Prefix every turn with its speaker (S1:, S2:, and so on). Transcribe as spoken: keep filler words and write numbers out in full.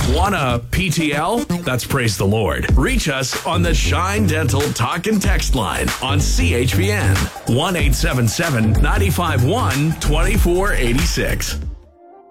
S1: Wanna P T L? That's praise the Lord. Reach us on the Shine Dental Talk and Text line on C H P N one eight seven seven, nine five one, two four eight six.